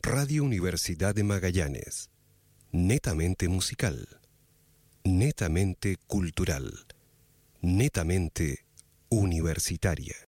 Radio Universidad de Magallanes. Netamente musical. Netamente cultural. Netamente universitaria.